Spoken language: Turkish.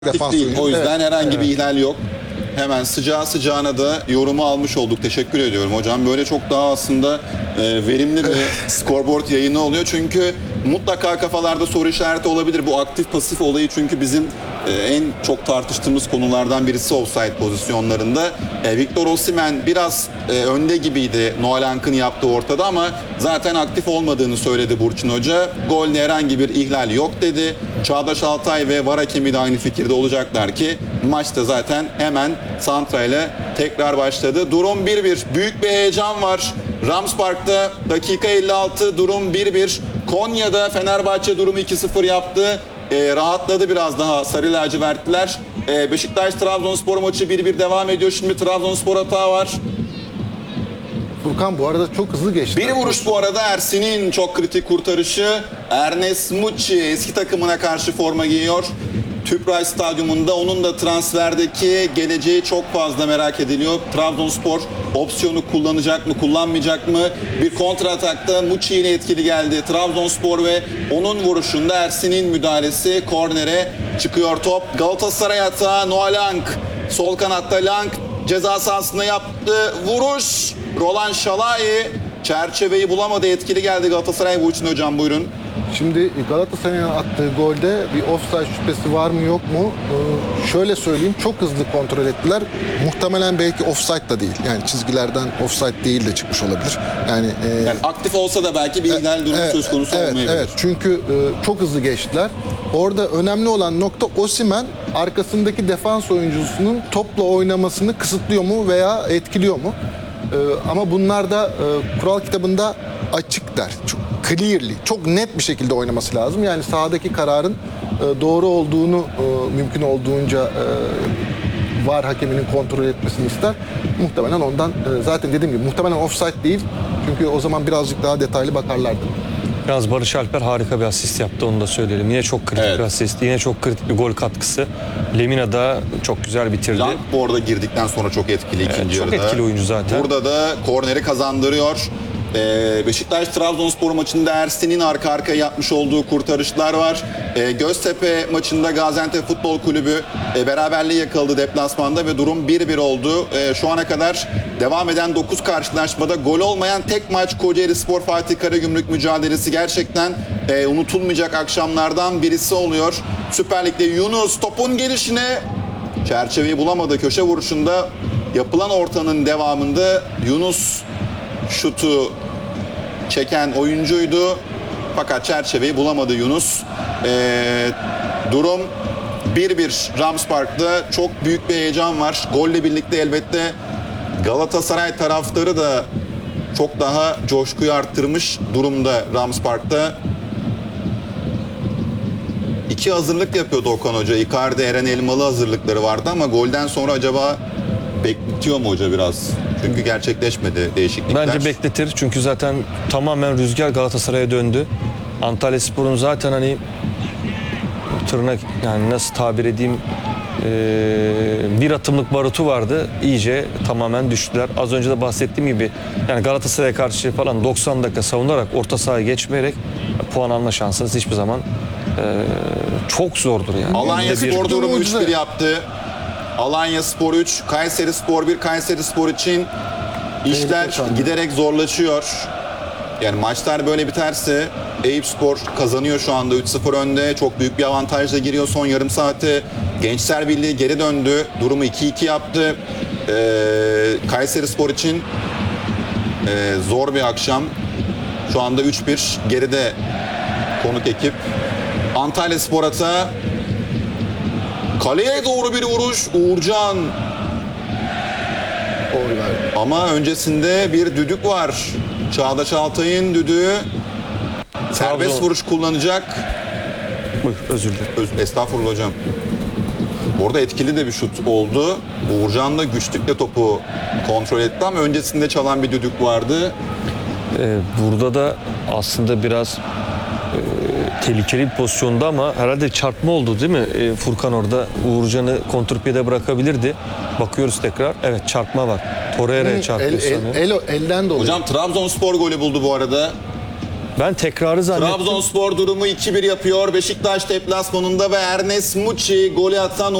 Defans değil. oyuncu. O yüzden Evet. herhangi bir ihlal yok. Hemen sıcağı sıcağına da yorumu almış olduk. Teşekkür ediyorum hocam. Böyle çok daha aslında verimli bir scoreboard yayını oluyor. Çünkü mutlaka kafalarda soru işareti olabilir. Bu aktif pasif olayı çünkü bizim en çok tartıştığımız konulardan birisi offside pozisyonlarında. Victor Osimhen biraz önde gibiydi Noel Ank'ın yaptığı ortada ama zaten aktif olmadığını söyledi Burçin Hoca. Golde herhangi bir ihlal yok dedi. Çağdaş Altay ve VAR hakemi de aynı fikirde olacaklar ki maçta zaten hemen Santra ile tekrar başladı. Durum 1-1. Büyük bir heyecan var. Rams Park'ta dakika 56 durum 1-1. Konya'da Fenerbahçe durumu 2-0 yaptı. Rahatladı biraz daha Sarı lacivertliler. Beşiktaş-Trabzonspor maçı 1-1 devam ediyor. Şimdi Trabzonspor hata var. Furkan bu arada çok hızlı geçti. Bir vuruş bu arada Ersin'in çok kritik kurtarışı. Ernest Mucci eski takımına karşı forma giyiyor. Tüpraş Stadyumunda onun da transferdeki geleceği çok fazla merak ediliyor. Trabzonspor opsiyonu kullanacak mı, kullanmayacak mı? Bir kontratakta Mucci ile etkili geldi. Trabzonspor ve onun vuruşunda Ersin'in müdahalesi kornere çıkıyor top. Galatasaray hata Noel Ank. Sol kanatta Lang ceza sahasında yaptı. Vuruş. Roland Şalai çerçeveyi bulamadı. Etkili geldi Galatasaray. Bu için hocam buyurun. Şimdi Galatasaray'ın attığı golde bir offside şüphesi var mı yok mu? Şöyle söyleyeyim, çok hızlı kontrol ettiler. Muhtemelen belki offside da değil. Yani çizgilerden offside değil de çıkmış olabilir. Yani aktif olsa da belki bir ihlal durumu söz konusu olmayabilir. Evet, çünkü çok hızlı geçtiler. Orada önemli olan nokta Osimhen arkasındaki defans oyuncusunun topla oynamasını kısıtlıyor mu veya etkiliyor mu? Ama bunlar da kural kitabında açık der. Çok clearly, çok net bir şekilde oynaması lazım. Yani sahadaki kararın doğru olduğunu mümkün olduğunca VAR hakeminin kontrol etmesini ister. Muhtemelen ondan zaten dediğim gibi muhtemelen offside değil. Çünkü o zaman birazcık daha detaylı bakarlardı. Yalnız Barış Alper harika bir asist yaptı, onu da söyleyelim. Yine çok kritik bir asist, yine çok kritik bir gol katkısı. Lemina da çok güzel bitirdi. Lang bu arada girdikten sonra çok etkili ikinci çok yarıda. Çok etkili oyuncu zaten. Burada da korneri kazandırıyor. Beşiktaş-Trabzonspor maçında Ersin'in arka arkaya yapmış olduğu kurtarışlar var. Göztepe maçında Gaziantep Futbol Kulübü beraberliği yakaladı deplasmanda ve durum 1-1 oldu. Şu ana kadar devam eden 9 karşılaşmada gol olmayan tek maç Kocaelispor Fatih Karagümrük mücadelesi gerçekten unutulmayacak akşamlardan birisi oluyor. Süper Lig'de Yunus topun gelişine çerçeveyi bulamadı. Köşe vuruşunda yapılan ortanın devamında Yunus şutu çeken oyuncuydu. Fakat çerçeveyi bulamadı Yunus. Durum 1-1 Rams Park'ta. Çok büyük bir heyecan var. Golle birlikte elbette Galatasaray taraftarı da çok daha coşkuyu arttırmış durumda Rams Park'ta. İki hazırlık yapıyordu Okan Hoca. Icardi, Eren Elmalı hazırlıkları vardı ama golden sonra acaba bekletiyor mu hoca biraz? Çünkü gerçekleşmedi değişiklikler. Bence bekletir çünkü zaten tamamen rüzgar Galatasaray'a döndü. Antalyaspor'un zaten hani tırnak, yani nasıl tabir edeyim, bir atımlık barutu vardı. İyice tamamen düştüler. Az önce de bahsettiğim gibi yani Galatasaray'a karşı falan 90 dakika savunarak orta sahaya geçmeyerek puan alma şansınız hiçbir zaman çok zordur yani. Alanyaspor durumu 3-1 yaptı. Alanyaspor 3, Kayserispor 1. Kayserispor için işler giderek zorlaşıyor. Yani maçlar böyle biterse Eyüpspor kazanıyor şu anda 3-0 önde. Çok büyük bir avantajla giriyor son yarım saate. Gençler Birliği geri döndü. Durumu 2-2 yaptı. Kayserispor için zor bir akşam. Şu anda 3-1 geride konuk ekip. Antalyaspor hata. Kaleye doğru bir vuruş. Uğurcan. Ama öncesinde bir düdük var. Çağdaş Altay'ın düdüğü. Serbest vuruş kullanacak. Buyur, özür dilerim. Estağfurullah hocam. Orada etkili de bir şut oldu. Uğurcan da güçlükle topu kontrol etti ama öncesinde çalan bir düdük vardı. Burada da aslında biraz tehlikeli bir pozisyonda ama herhalde çarpma oldu değil mi? Furkan orada Uğurcan'ı kontrpiyede bırakabilirdi. Bakıyoruz tekrar. Evet, çarpma var. Torreira'ya çarpıyor sanırım. Elden dolayı. Hocam Trabzonspor golü buldu bu arada. Ben tekrarı zannettim. Trabzonspor durumu 2-1 yapıyor. Beşiktaş deplasmanında ve Ernest Muçi golü atan